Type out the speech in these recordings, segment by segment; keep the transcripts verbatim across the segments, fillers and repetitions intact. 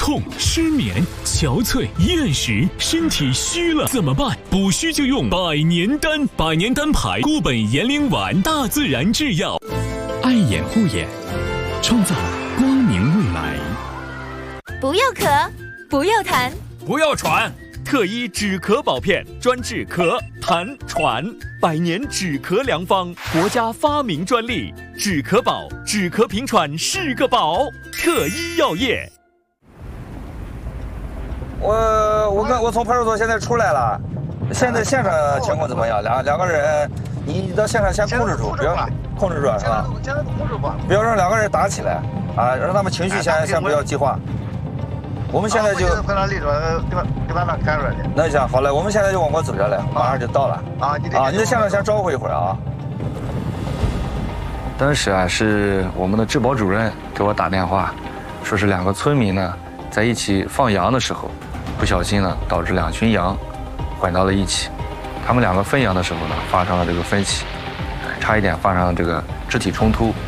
痛、失眠、憔悴、厌食，身体虚了怎么办？补虚就用百年丹，百年丹牌固本延龄丸，大自然制药。爱眼护眼，创造光明未来。 不要咳，不要痰， 不要喘。特医止咳宝片，专治咳、痰、喘，百年止咳良方，国家发明专利。止咳宝，止咳平喘是个宝。特医药业。 我我跟我从派出所现在出来了，现在现场情况怎么样？两两个人，你到现场先控制住，不要控制住是吧？ 现在控制住， 不要让两个人打起来啊，让他们情绪先先不要激化。我们现在就回到立着，给他给他那看着去。 那行好嘞，我们现在就往过走下来，马上就到了。 啊，你啊，你在现场先招呼一会儿啊。 当时啊，是我们的治保主任给我打电话，说是两个村民呢在一起放羊的时候，不小心呢导致两群羊混到了一起。他们两个分羊的时候呢，发生了这个分歧，差一点发生了这个肢体冲突。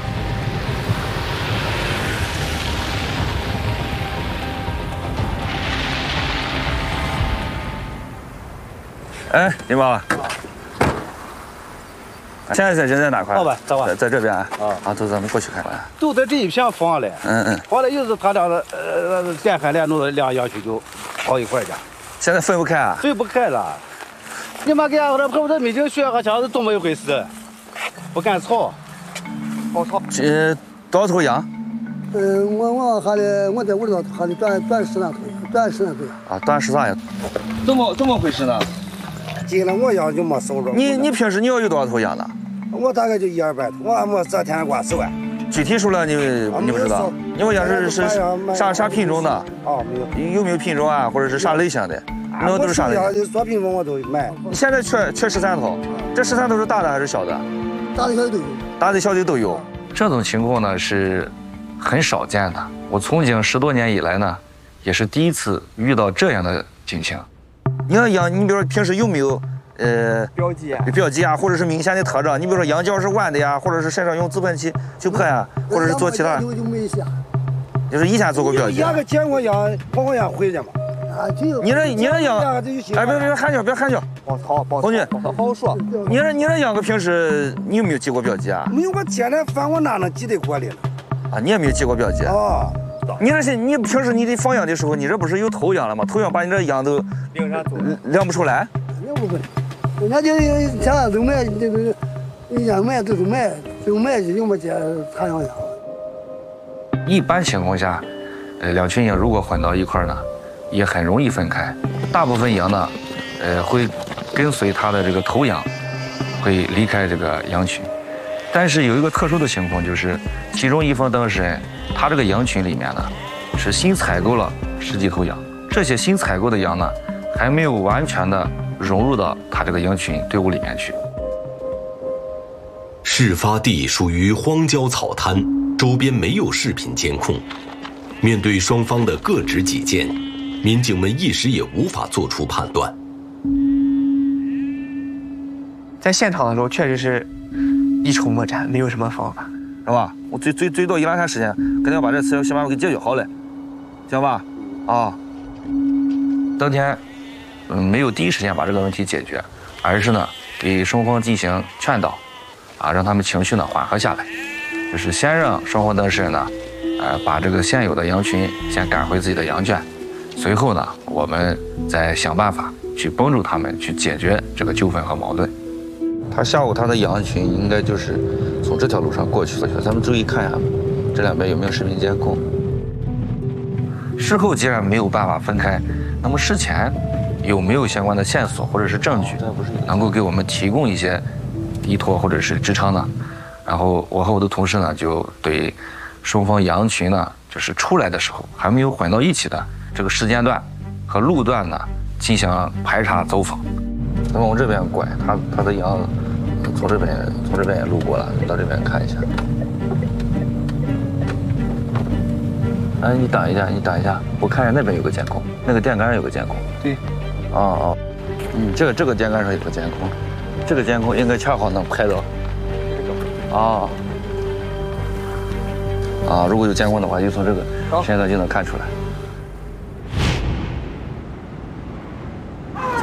哎，林爸爸，现在在人在哪块？ 老板，找我， 在在这边啊。 啊啊，走，咱们过去看看。 都在这一片放嘞。 嗯嗯。 完了，又是他俩的呃电焊连弄的两羊群就跑一块去。 现在分不开啊？ 分不开了。你妈给俺这婆婆这没听学好像是这么一回事，不敢吵，好吵。 呃，多少头羊？ 嗯，我我喊的，我在屋里头喊的断断十三头，断十三头。 啊，断十三羊。怎么怎么回事呢？ 进了我羊就没收着。 你你平时你要有多少头羊呢？ 我大概就一二百头，我还没这天挂十万。 具体数量你你不知道？你我羊是是啥啥品种的？ 哦，没有。 有没有品种啊？或者是啥类型的？那都是啥类型？ 啥品种我都买。 你现在缺缺十三头，这十三头是大的还是小的？ 大的小的都有。 大的小的都有。 这种情况呢是很少见的。我从警十多年以来呢，也是第一次遇到这样的情形。 你要羊，你比如说平时有没有呃标记啊、 标记啊，或者是明显的特征？你比如说羊角是弯的呀，或者是身上用自喷漆去喷啊，或者是做其他。 就没下。 就是以前做过标记。 压个见过羊，跑过羊回去嘛。啊，就你这你这羊，哎，别别喊叫，别喊叫。 好好好， 同学， 好说。 你这你这羊哥平时你有没有记过标记啊？ 没有，我天天翻我哪能记得过来了？ 啊，你也没有记过标记啊？ 你这是你平时你得放羊的时候，你这不是有头羊了吗？头羊把你这羊都量不出来。 量不出来，人家就现在都卖这个，人家卖都是卖都卖用不接残养羊。 一般情况下，呃，两群羊如果混到一块儿呢，也很容易分开。大部分羊呢，呃，会跟随它的这个头羊，会离开这个羊群。但是有一个特殊的情况，就是其中一方当事人，他这个羊群里面呢，是新采购了十几头羊，这些新采购的羊呢，还没有完全的融入到他这个羊群队伍里面去。 事发地属于荒郊草滩，周边没有视频监控。面对双方的各执己见，民警们一时也无法做出判断。 在现场的时候，确实是一筹莫展，没有什么方法， 是吧？我最最最多一两天时间，肯定要把这事先把我给解决好了，行吧？啊， 当天，嗯，没有第一时间把这个问题解决，而是呢给双方进行劝导，啊，让他们情绪呢缓和下来，就是先让双方当事人呢，呃，把这个现有的羊群先赶回自己的羊圈，随后呢，我们再想办法去帮助他们去解决这个纠纷和矛盾。 他下午他的羊群应该就是从这条路上过去的，咱们注意看一下，这两边有没有视频监控。 事后既然没有办法分开，那么事前有没有相关的线索或者是证据，能够给我们提供一些依托或者是支撑呢？然后我和我的同事呢，就对双方羊群呢，就是出来的时候还没有混到一起的这个时间段和路段呢，进行排查走访。 咱们往这边拐，他他的羊从这边从这边也路过了，到这边看一下。哎，你等一下，你等一下，我看一下那边有个监控，那个电杆上有个监控。 对。 哦哦，嗯，这个这个电杆上有个监控，这个监控应该恰好能拍到。啊。啊，如果有监控的话，就从这个现在就能看出来。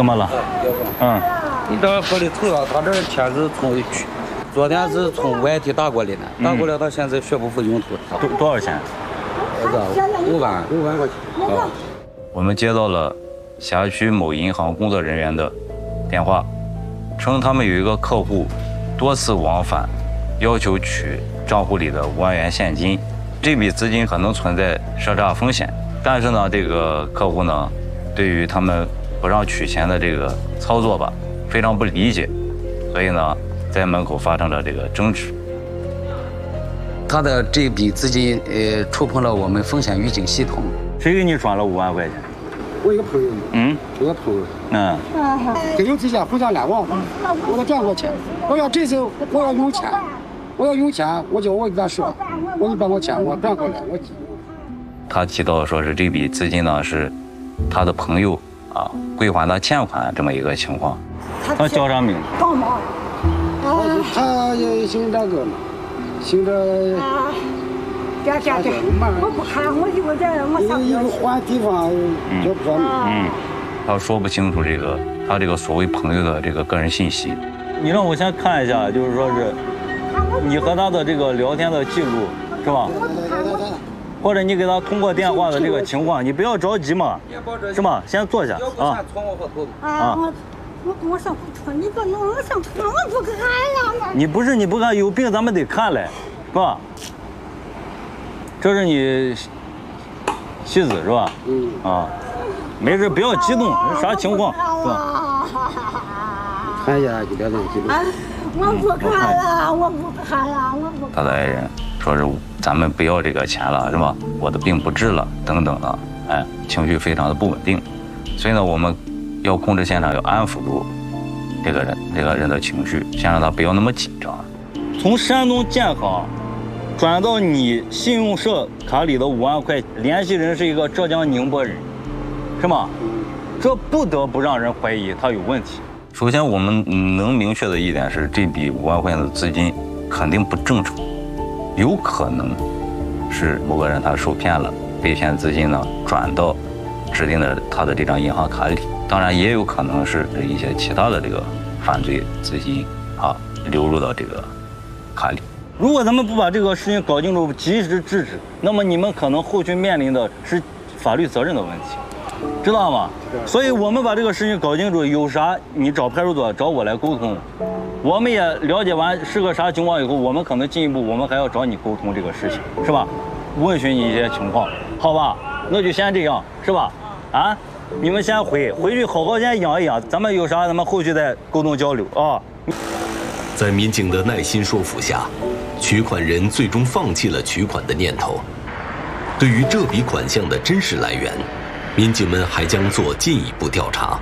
怎么了？嗯， 你这玻璃头啊，他这天是从昨天是从外地打过来的，打过来到现在血不复用途。 多多少钱？ 五万五万块钱。啊。 我们接到了辖区某银行工作人员的电话，称他们有一个客户多次往返，要求取账户里的五万元现金，这笔资金可能存在赊账风险。但是呢，这个客户呢，对于他们不让取钱的这个操作吧，非常不理解，所以呢，在门口发生了这个争执。 他的这笔资金呃触碰了我们风险预警系统。 谁给你转了五万块钱？ 我一个朋友。 嗯， 我一个朋友。 嗯。 朋友之间互相来往嘛，我给转过钱。我要这时候我要用钱，我要用钱，我就我跟他说，我你帮我钱，我转过来，我。 他提到说是这笔资金呢是他的朋友啊归还他欠款这么一个情况。他叫啥名字？ 帮忙。他也姓这个嘛，姓这。别别别！我不喊，我就我这我上。一个换地方就不嗯嗯，他说不清楚这个他这个所谓朋友的这个个人信息。你让我先看一下，就是说是你和他的这个聊天的记录是吧？或者你给他通过电话的这个情况，你不要着急嘛，是吧？先坐下啊。 啊！我我我上车，你不能我上车，我不看了。 你不是你不看有病，咱们得看嘞，是吧？这是你妻子是吧？嗯。啊，没事，不要激动，啥情况是吧？ 看一下，就别那么激动。我不看了，我不看了，我不。 他的爱人说是咱们不要这个钱了，是吧？我的病不治了，等等的，哎，情绪非常的不稳定，所以呢，我们要控制现场，要安抚住这个人这个人的情绪，先让他不要那么紧张。从山东建行转到你信用社卡里的五万块，联系人是一个浙江宁波人，是吗？这不得不让人怀疑他有问题。首先，我们能明确的一点是，这笔五万块钱的资金肯定不正常，有可能是某个人他受骗了，被骗资金呢转到指定的他的这张银行卡里，当然也有可能是一些其他的这个犯罪资金啊流入到这个卡里。如果咱们不把这个事情搞清楚，及时制止，那么你们可能后续面临的是法律责任的问题，知道吗？所以我们把这个事情搞清楚，有啥你找派出所找我来沟通，我们也了解完是个啥情况以后，我们可能进一步我们还要找你沟通这个事情，是吧？问询你一些情况，好吧？那就先这样，是吧？啊，你们先回回去好好先养一养，咱们有啥咱们后续再沟通交流啊。 在民警的耐心说服下，取款人最终放弃了取款的念头。对于这笔款项的真实来源，民警们还将做进一步调查。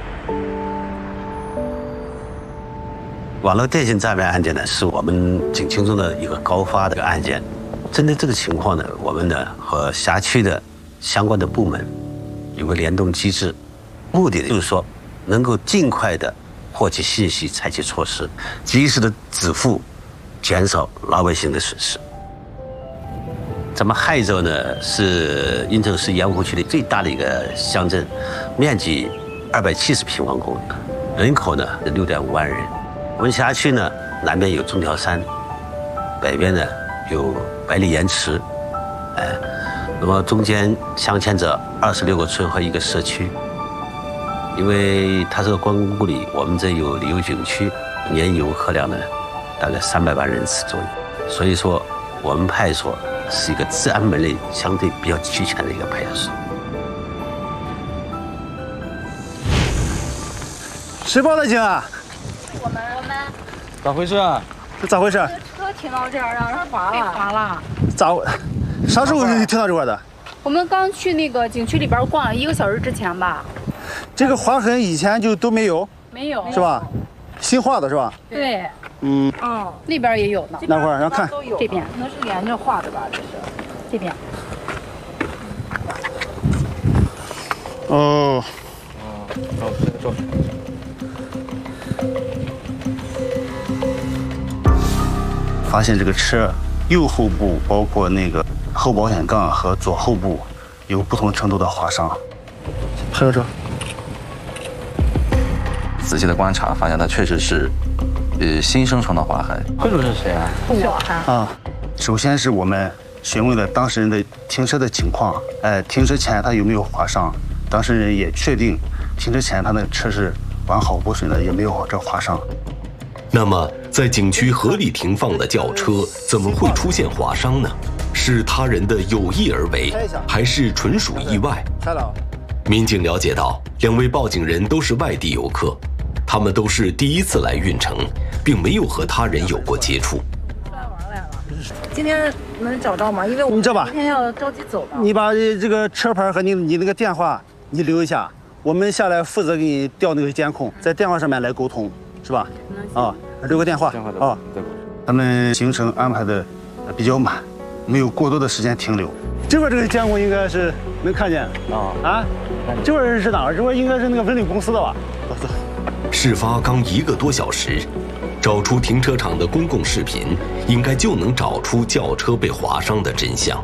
网络电信诈骗案件呢，是我们警情中的一个高发的案件。针对这个情况呢，我们呢和辖区的相关的部门有个联动机制，目的就是说能够尽快的获取信息，采取措施，及时的止付，减少老百姓的损失。咱们亥州呢是阴城市盐湖区的最大的一个乡镇，面积二百七十平方公里，人口呢六点五万人。我们辖区呢南边有中条山，北边呢有百里盐池，哎，那么中间镶嵌着二十六个村和一个社区。因为它是个观光故里，我们这有旅游景区，年游客量呢大概三百万人次左右，所以说我们派出所是一个治安门类相对比较齐全的一个派出所。 谁报的警啊？ 我们我们咋回事啊？这咋回事？ 车停到这儿，让人划了，划了。 咋？啥时候停到这块的？ 我们刚去那个景区里边逛了一个小时之前吧。 这个划痕以前就都没有？ 没有， 是吧？新画的是吧？ 对。 嗯。 哦，那边也有呢。 哪块儿？让看。 这边可能是连着画的吧？这是。这边。 哦。 哦，照片照片。 发现这个车右后部包括那个后保险杠和左后部有不同程度的划伤。 还有这。 仔细的观察，发现它确实是，呃，新生成的划痕。 这个是谁啊？ 我啊，首先是我们询问了当事人的停车的情况，呃，停车前他有没有划伤，当事人也确定停车前他的车是完好无损的，也没有这划伤。 那么，在景区合理停放的轿车怎么会出现划伤呢？是他人的有意而为，还是纯属意外？民警了解到，两位报警人都是外地游客，他们都是第一次来运城，并没有和他人有过接触。 今天能找到吗？因为我们你这吧， 今天要着急走了。 你把这个车牌和你你那个电话你留一下，我们下来负责给你调那个监控，在电话上面来沟通，是吧？啊，留个电话啊。 他们行程安排的比较满，没有过多的时间停留。 这边这个监控应该是能看见啊啊，这边是哪儿？这边应该是那个文旅公司的吧？走走。 事发刚一个多小时，找出停车场的公共视频，应该就能找出轿车被划伤的真相。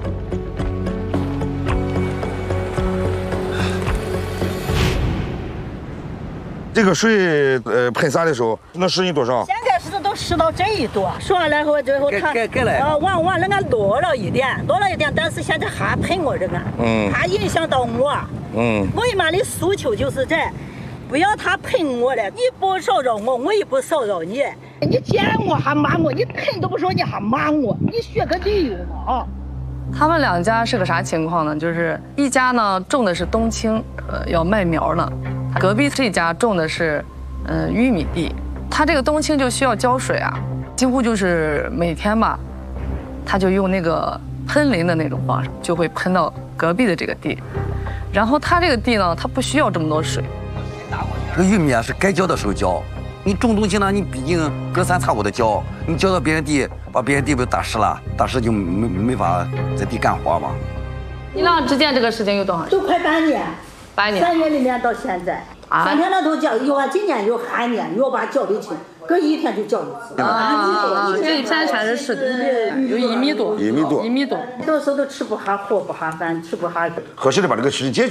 这个水呃喷洒的时候能湿你多少？ 现在是都湿到这一度，说完了后最后他呃往往那个落了一点，落了一点，但是现在还喷我这个，嗯，还影响到我，嗯，我妈的诉求就是这，不要他喷我了，你不骚扰我，我也不骚扰你，你见我还骂我，你喷都不说你还骂我，你学个理由嘛啊！ 他们两家是个啥情况呢？就是一家呢种的是冬青，呃，要卖苗呢。隔壁这家种的是，呃，玉米地。他这个冬青就需要浇水啊，几乎就是每天吧，他就用那个喷淋的那种方式，就会喷到隔壁的这个地。然后他这个地呢，他不需要这么多水。 这个玉米啊是该浇的时候浇，你种冬青呢，你毕竟隔三差五的浇，你浇到别人地，把别人地不打湿了，打湿就没没法在地干活嘛。 你俩之间这个时间有多长时间？ 都快半年。 半年。 三月里面到现在， 啊、 三天了都浇，有啊，今年有寒年，有把浇的清，隔一天就浇一次。 啊啊！这一片全是湿的，有一米多， 一米多， 一米多。 有时候都吃不下，喝不下饭，吃不下。 合适的把这个事情解决。